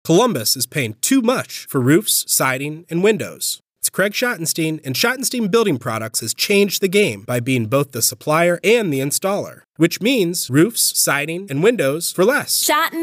Columbus is paying too much for roofs, siding, and windows. It's Craig Schottenstein, and Schottenstein Building Products has changed the game by being both the supplier and the installer, which means roofs, siding, and windows for less.